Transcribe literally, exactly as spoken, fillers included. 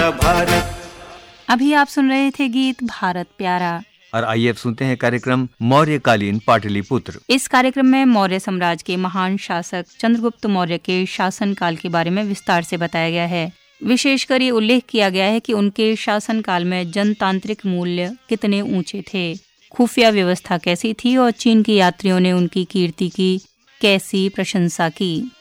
प्यारा भारत। अभी आप सुन रहे थे गीत भारत प्यारा। और आइए अब सुनते हैं कार्यक्रम मौर्यकालीन पाटलिपुत्र। इस कार्यक्रम में मौर्य साम्राज्य के महान शासक चंद्रगुप्त मौर्य के शासनकाल के बारे में विस्तार से बताया गया है। विशेषकर ये उल्लेख किया गया है कि उनके शासनकाल में जनतांत्रिक मूल्य कितने ऊंचे थे, खुफिया व्यवस्था कैसी थी और चीन के यात्रियों ने उनकी कीर्ति की कैसी प्रशंसा की।